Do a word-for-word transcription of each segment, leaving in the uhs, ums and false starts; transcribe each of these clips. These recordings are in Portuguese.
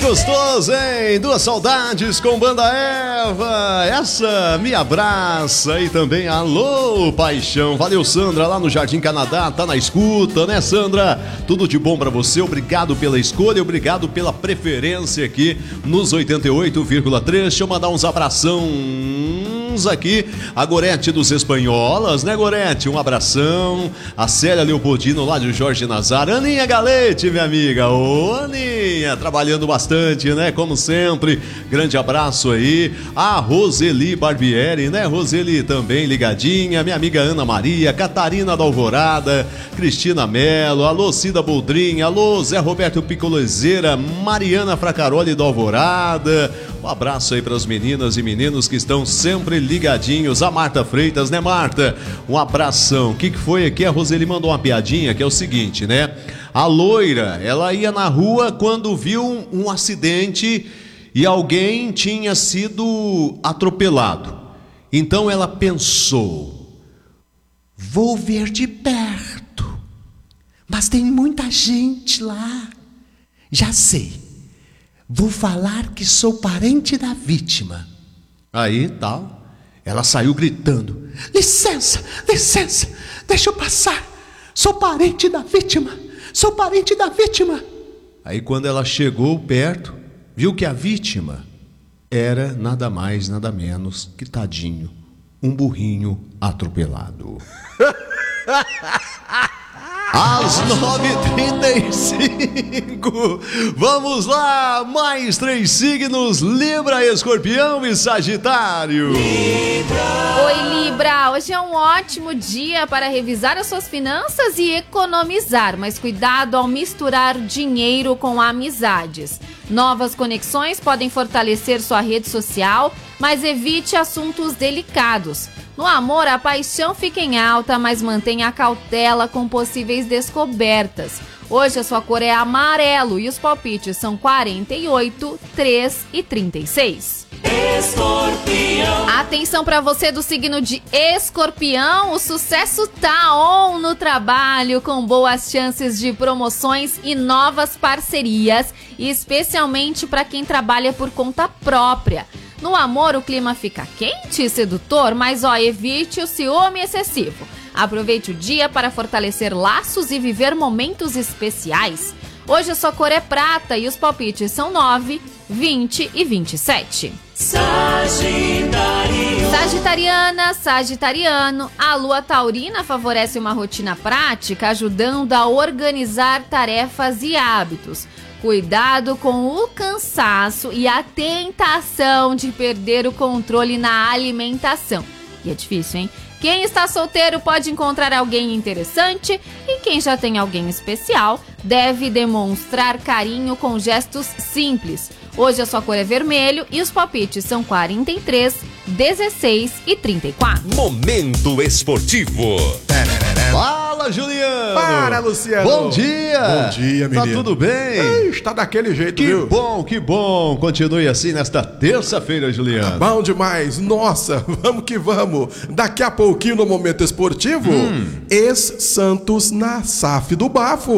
Gostoso, hein? Duas saudades com Banda Eva. Essa me abraça e também alô, paixão. Valeu, Sandra, lá no Jardim Canadá, tá na escuta, né, Sandra? Tudo de bom pra você, obrigado pela escolha, obrigado pela preferência aqui nos oitenta e oito vírgula três. Deixa eu mandar uns abração aqui, a Gorete dos Espanholas, né, Gorete? Um abração. A Célia Leopoldino lá de Jorge Nazar. Aninha Galete, minha amiga. Ô, Aninha, trabalhando bastante, né? Como sempre. Grande abraço aí. A Roseli Barbieri, né? Roseli também ligadinha. Minha amiga Ana Maria, Catarina da Alvorada, Cristina Melo, alô Cida Boldrin, alô Zé Roberto Picolezeira, Mariana Fracaroli da Alvorada. Um abraço aí para as meninas e meninos que estão sempre ligadinhos. A Marta Freitas, né, Marta? Um abração. O que, que foi aqui? A Roseli mandou uma piadinha que é o seguinte, né? A loira, ela ia na rua quando viu um, um acidente e alguém tinha sido atropelado. Então ela pensou: vou ver de perto, mas tem muita gente lá. Já sei. Vou falar que sou parente da vítima. Aí, tal, ela saiu gritando: licença, licença, deixa eu passar. Sou parente da vítima, sou parente da vítima. Aí quando ela chegou perto, viu que a vítima era nada mais, nada menos que, tadinho, um burrinho atropelado. Às nove e trinta e cinco, vamos lá, mais três signos: Libra, Escorpião e Sagitário. Libra. Oi, Libra, hoje é um ótimo dia para revisar as suas finanças e economizar, mas cuidado ao misturar dinheiro com amizades. Novas conexões podem fortalecer sua rede social, mas evite assuntos delicados. No amor, a paixão fica em alta, mas mantenha a cautela com possíveis descobertas. Hoje a sua cor é amarelo e os palpites são quarenta e oito, três e trinta e seis. Escorpião. Atenção para você do signo de Escorpião, o sucesso tá on no trabalho, com boas chances de promoções e novas parcerias, especialmente para quem trabalha por conta própria. No amor, o clima fica quente e sedutor, mas ó, evite o ciúme excessivo. Aproveite o dia para fortalecer laços e viver momentos especiais. Hoje a sua cor é prata e os palpites são nove, vinte e vinte e sete. Sagitário. Sagitariana, Sagitariano, a lua taurina favorece uma rotina prática, ajudando a organizar tarefas e hábitos. Cuidado com o cansaço e a tentação de perder o controle na alimentação. E é difícil, hein? Quem está solteiro pode encontrar alguém interessante e quem já tem alguém especial deve demonstrar carinho com gestos simples. Hoje a sua cor é vermelho e os palpites são quarenta e três, dezesseis e trinta e quatro. Momento esportivo. Fala, Juliano! Para, Luciano! Bom dia! Bom dia, menino. Tá tudo bem? Está daquele jeito, que viu? Que bom, que bom! Continue assim nesta terça-feira, Juliano. Bom demais! Nossa, vamos que vamos! Daqui a pouquinho no Momento Esportivo, hum. ex-Santos na S A F do Bafo.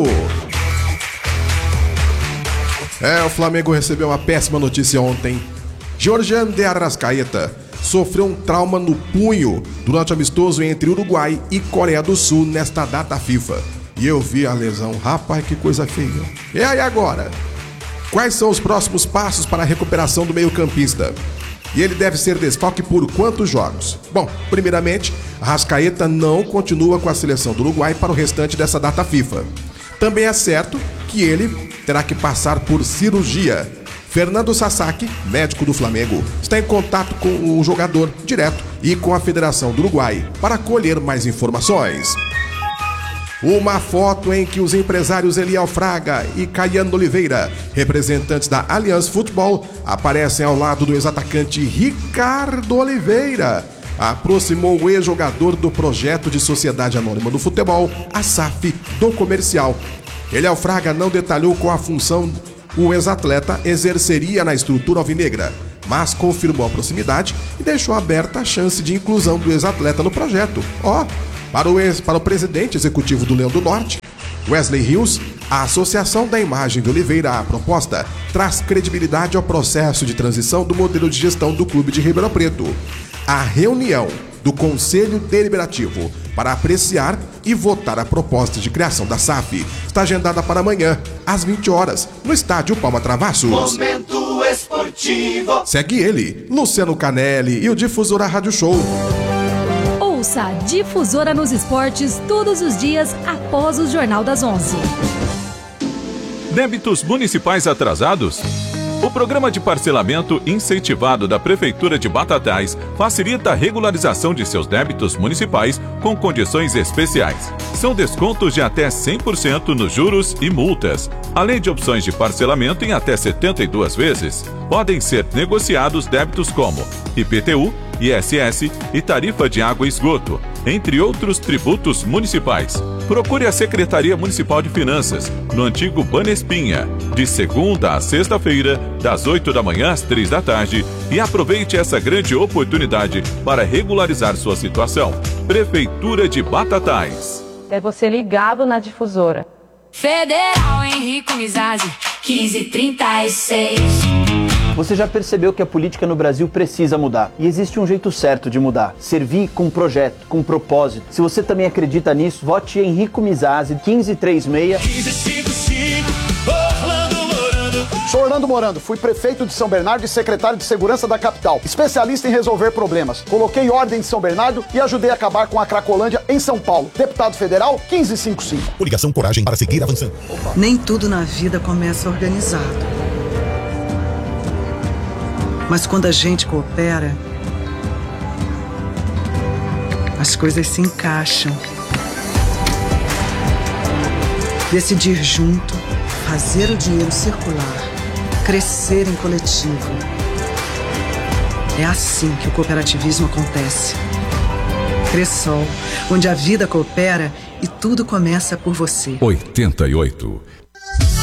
É, o Flamengo recebeu uma péssima notícia ontem. Georgian de Arrascaeta sofreu um trauma no punho durante o amistoso entre Uruguai e Coreia do Sul nesta data FIFA. E eu vi a lesão, rapaz, que coisa feia. E aí agora? Quais são os próximos passos para a recuperação do meio-campista? E ele deve ser desfalque por quantos jogos? Bom, primeiramente, Arrascaeta não continua com a seleção do Uruguai para o restante dessa data FIFA. Também é certo que ele terá que passar por cirurgia. Fernando Sasaki, médico do Flamengo, está em contato com o jogador direto e com a Federação do Uruguai para colher mais informações. Uma foto em que os empresários Eliel Fraga e Caiano Oliveira, representantes da Allianz Futebol, aparecem ao lado do ex-atacante Ricardo Oliveira. Aproximou o ex-jogador do projeto de Sociedade Anônima do Futebol, a S A F, do comercial. Eliel Fraga não detalhou qual a função o ex-atleta exerceria na estrutura alvinegra, mas confirmou a proximidade e deixou aberta a chance de inclusão do ex-atleta no projeto. Ó, oh, para o ex, para o presidente executivo do Leão do Norte, Wesley Rios, A Associação da Imagem de Oliveira, a proposta, traz credibilidade ao processo de transição do modelo de gestão do Clube de Ribeirão Preto. A reunião do Conselho Deliberativo para apreciar e votar a proposta de criação da S A F está agendada para amanhã, às vinte horas, no estádio Palma Travassos. Momento Esportivo. Segue ele, Luciano Canelli e o Difusora Rádio Show. Ouça a Difusora nos esportes todos os dias após o Jornal das onze. Débitos municipais atrasados? O programa de parcelamento incentivado da Prefeitura de Batatais facilita a regularização de seus débitos municipais com condições especiais. São descontos de até cem por cento nos juros e multas, além de opções de parcelamento em até setenta e duas vezes. Podem ser negociados débitos como I P T U, I S S e tarifa de água e esgoto, entre outros tributos municipais. Procure a Secretaria Municipal de Finanças, no antigo Banespinha, de segunda a sexta-feira, das oito da manhã às três da tarde, e aproveite essa grande oportunidade para regularizar sua situação. Prefeitura de Batatais. É você ligado na Difusora. Federal Henrico Mizrazi, quinze trinta e seis. Você já percebeu que a política no Brasil precisa mudar. E existe um jeito certo de mudar. Servir com projeto, com propósito. Se você também acredita nisso, vote em Henrico Mizrazi, quinze trinta e seis. quinze cinquenta e cinco, Orlando Morando. Sou Orlando Morando, fui prefeito de São Bernardo e secretário de Segurança da capital. Especialista em resolver problemas. Coloquei ordem em São Bernardo e ajudei a acabar com a Cracolândia em São Paulo. Deputado federal, quinze cinquenta e cinco. Coligação Coragem para seguir avançando. Opa. Nem tudo na vida começa organizado. Mas quando a gente coopera, as coisas se encaixam. Decidir junto, fazer o dinheiro circular, crescer em coletivo. É assim que o cooperativismo acontece. Cressol, onde a vida coopera e tudo começa por você. oitenta e oito.